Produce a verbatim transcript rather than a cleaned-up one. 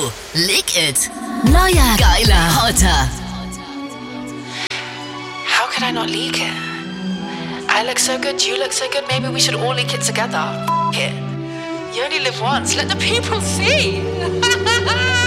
Radio. Leak it. Neuer, geiler, hotter. How could I not leak it? I look so good, you look so good, maybe we should all leak it together. F*** it. You only live once, let the people see.